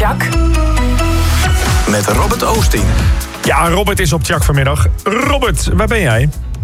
Tjak. Met Robert Oosting. Ja, Robert is op Tjak vanmiddag. Robert, waar ben jij?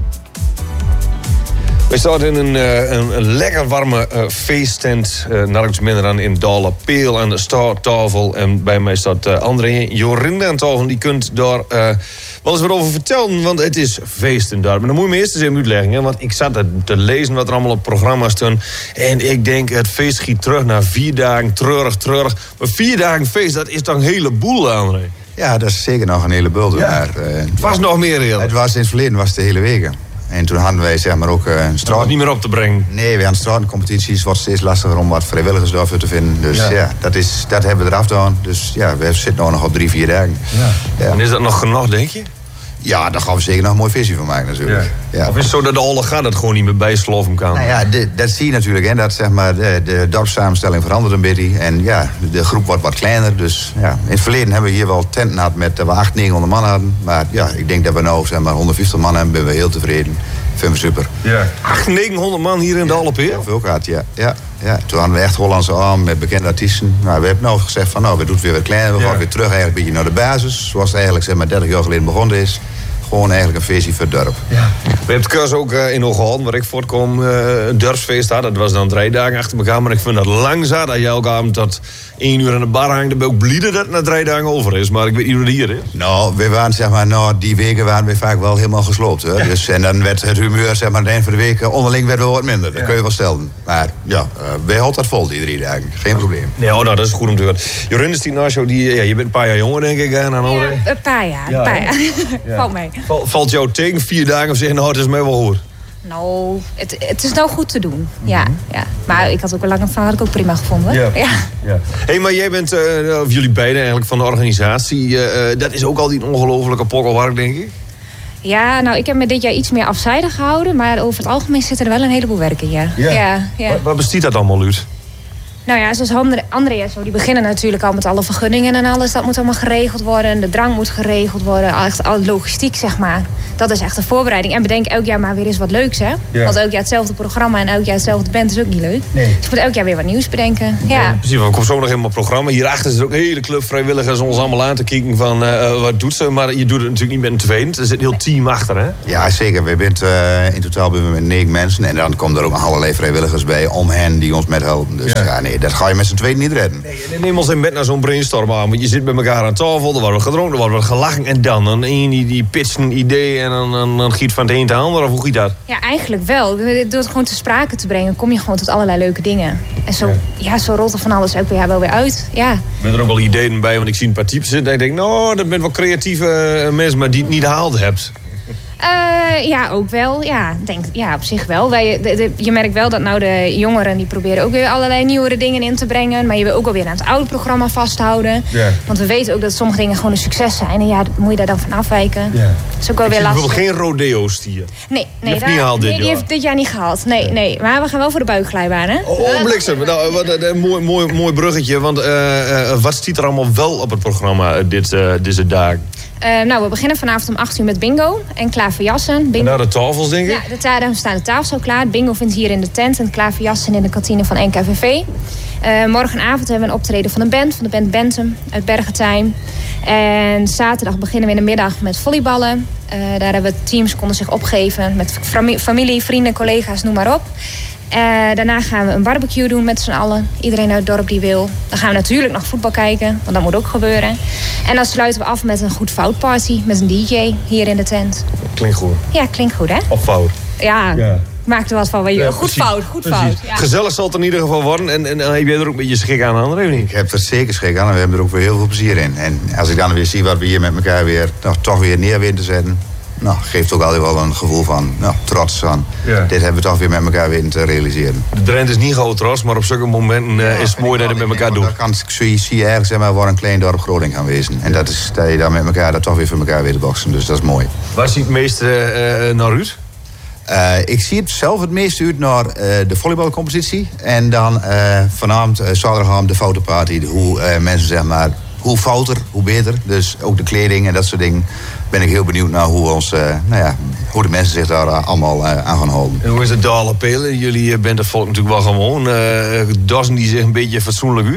We staan in een lekker warme feesttent. Nergens minder dan in Dale Peel aan de starttafel. En bij mij staat André Jorinda aan tafel. Die kunt daar wel eens wat over vertellen. Want het is feesten daar. Maar dan moet je me eerst eens even uitleggen. Hè? Want ik zat te lezen wat er allemaal op programma's stond. En ik denk, het feest schiet terug naar 4 dagen. Treurig. Maar 4 dagen feest, dat is toch een heleboel, André? Ja, dat is zeker nog een heleboel. Ja. Maar, het was nog meer heel. Het was in het verleden was het de hele weken. En toen hadden wij zeg maar ook een straat. Niet meer op te brengen. Nee, we hadden straatcompetities. Het wordt steeds lastiger om wat vrijwilligers daarvoor te vinden. Dus ja, dat hebben we eraf gedaan. Dus ja, we zitten nog op 3-4 dagen. Ja. En is dat nog genoeg, denk je? Ja, daar gaan we zeker nog een mooi visie van maken natuurlijk. Ja. Of is het zo dat de alle gaat het gewoon niet meer bijsloven kan? Nou ja, dat zie je natuurlijk. Hè, dat zeg maar, de dorpssamenstelling verandert een beetje. En ja, de groep wordt wat kleiner. Dus ja, in het verleden hebben we hier wel tenten gehad met dat we 800-900 man hadden. Maar ja, ik denk dat we nou zeg maar 150 man hebben. Ben we heel tevreden. Vinden we super. Ja. 800-900 man hier in de Alpen? Ja, veel gehad, ja. Toen hadden we echt Hollandse arm met bekende artiesten. Nou, we hebben nou gezegd van, nou, we doen het weer wat kleiner. We gaan weer terug eigenlijk een beetje naar de basis. Zoals het eigenlijk zeg maar 30 jaar geleden begonnen is. Gewoon eigenlijk een feestje voor het dorp. Ja. We hebben het cursus ook in Ooghoorn, waar ik voortkom, een dorpsfeest had. Dat was dan 3 dagen achter elkaar. Maar ik vind dat lang zat. Dat je elke avond tot 1 uur aan de bar hangt. Dan ben ik ook blij dat het na 3 dagen over is. Maar ik weet niet hoe het hier is. Nou, we waren zeg maar, die weken waren we vaak wel helemaal gesloopt. Hè? Ja. Dus, en dan werd het humeur zeg maar, aan het eind van de week onderling werd wel wat minder. Dat kun je wel stellen. Maar ja, wij houden dat vol die 3 dagen. Geen probleem. Ja, nou, dat is goed om te horen. Jorin is die naast jou, je bent een paar jaar jonger denk ik. Hè, dan ja, een paar jaar. Ja. Valt mee. Valt jou tegen 4 dagen of zeggen, nou, het is mij wel hoor? Nou, het is nou goed te doen. Ja. Maar ik had ook een lange verhaal, had ik ook prima gevonden. Ja. Hey, maar jij bent, of jullie beiden eigenlijk van de organisatie. Dat is ook al die ongelofelijke pokkelwerk, denk ik? Ja, nou, ik heb me dit jaar iets meer afzijdig gehouden. Maar over het algemeen zit er wel een heleboel werk in, ja. Waar bestaat dat allemaal uit? Nou ja, zoals André en zo, die beginnen natuurlijk al met alle vergunningen en alles. Dat moet allemaal geregeld worden. De drank moet geregeld worden. Echt alle logistiek, zeg maar. Dat is echt een voorbereiding. En bedenk elk jaar maar weer eens wat leuks, hè. Ja. Want elk jaar hetzelfde programma en elk jaar hetzelfde band is ook niet leuk. Nee. Dus je moet elk jaar weer wat nieuws bedenken. Ja. Precies, want ik kom zo nog helemaal op programma. Hierachter zit ook een hele club vrijwilligers ons allemaal aan te kijken van wat doet ze. Maar je doet het natuurlijk niet met een tweeën. Er zit een heel team achter, hè? Ja, zeker. We zijn in totaal met 9 mensen. En dan komen er ook allerlei vrijwilligers bij om hen die ons met helpen. Dus nee, dat ga je met z'n tweeën niet redden. Nee, neem ons in bed naar zo'n brainstorm aan. Want je zit met elkaar aan tafel, er wordt gedronken, er wordt gelachen. En dan een die pitcht een idee en dan giet van het een te ander. Of hoe giet dat? Ja, eigenlijk wel. Door het gewoon te sprake te brengen, kom je gewoon tot allerlei leuke dingen. En zo rolt er van alles ook wel weer uit. Ja. Ik ben er ook wel ideeën bij, want ik zie een paar types zitten. En ik denk, nou, dat bent wel creatieve mensen, maar die het niet gehaald hebt. Ja, ook wel. Ja, op zich wel. Je merkt wel dat nou de jongeren die proberen ook weer allerlei nieuwere dingen in te brengen. Maar je wil ook alweer aan het oude programma vasthouden. Ja. Want we weten ook dat sommige dingen gewoon een succes zijn. En ja, moet je daar dan van afwijken. Ja. Dat is ook wel weer lastig. Geen rodeo-stier. Nee, die heeft dit jaar niet gehaald. Nee. Maar we gaan wel voor de buikglijbaan, hè? Oh, bliksem. Nou, wat een mooi bruggetje. Want wat stiet er allemaal wel op het programma deze dagen? Nou, we beginnen vanavond om 8 uur met bingo en klaverjassen. Bingo. En daar de tafels, denk ik? Ja, daar staan de tafels al klaar. Bingo vindt hier in de tent en klaverjassen in de kantine van NKVV. Morgenavond hebben we een optreden van de band Bentum uit Bergentijn. En zaterdag beginnen we in de middag met volleyballen. Daar hebben we teams konden zich opgeven met familie, vrienden, collega's, noem maar op. Daarna gaan we een barbecue doen met z'n allen. Iedereen uit het dorp die wil. Dan gaan we natuurlijk nog voetbal kijken, want dat moet ook gebeuren. En dan sluiten we af met een goed fout party met een DJ hier in de tent. Klinkt goed. Ja, klinkt goed, hè? Of fout. Ja. Maak er wat van. Goed fout. Ja. Gezellig zal het in ieder geval worden. En heb je er ook een beetje schik aan, André? Ik heb er zeker schik aan en we hebben er ook weer heel veel plezier in. En als ik dan weer zie wat we hier met elkaar weer toch weer neer weten te zetten. Nou, geeft ook altijd wel een gevoel van trots aan. Ja. Dit hebben we toch weer met elkaar weten te realiseren. De Drent is niet gauw trots, maar op zulke momenten is het mooi dat je het met elkaar doet. Dan zie je eigenlijk zeg maar, waar een klein dorp Groningen gaan wezen. En dat is dat je dan met elkaar dat toch weer voor elkaar weet te boksen. Dus dat is mooi. Waar zie je het meeste naar uit? Ik zie het zelf het meest uit naar de volleybalcompetitie. En dan vanavond, zaterdagavond de fotoparty. Hoe mensen zeg maar, hoe fouter, hoe beter. Dus ook de kleding en dat soort dingen. Ben ik heel benieuwd naar hoe de mensen zich daar allemaal aan gaan houden. En hoe is het Dale Pelen? Jullie bent het volk natuurlijk wel gewoon. Dassen die zich een beetje fatsoenlijk uit?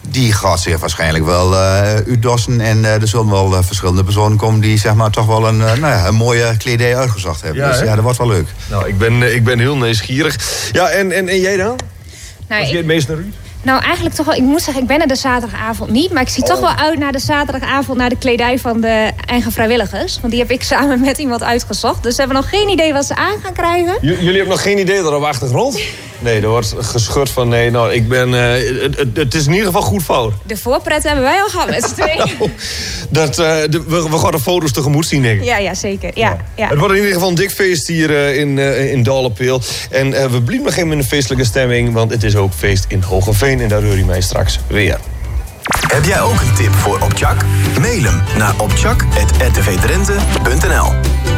die gaat zich waarschijnlijk wel uitdossen. En er zullen wel verschillende personen komen die zeg maar toch wel een mooie kledij uitgezocht hebben. Ja, dus hè? ja, dat wordt wel leuk. Nou, ik ben heel nieuwsgierig. Ja, en jij dan? Nou, Wat je het meest naar u? Nou, eigenlijk toch wel. Ik moet zeggen, ik ben er de zaterdagavond niet. Maar ik zie toch wel uit naar de zaterdagavond... naar de kledij van de eigen vrijwilligers. Want die heb ik samen met iemand uitgezocht. Dus ze hebben nog geen idee wat ze aan gaan krijgen. Jullie hebben nog geen idee dat er op achtergrond? Nee, er wordt geschud van nee. Nou, ik ben... het is in ieder geval goed fout. De voorpret hebben wij al gehad met z'n tweeën. We gaan de foto's tegemoet zien, denk ik. Ja, zeker. Ja. Het wordt in ieder geval een dik feest hier in Dollepeel. En we blijven nog even in een feestelijke stemming... want het is ook feest in Hogeveen. En daar hoor je mij straks weer. Heb jij ook een tip voor Optjak? Mail hem naar optjak@rtvdrenthe.nl.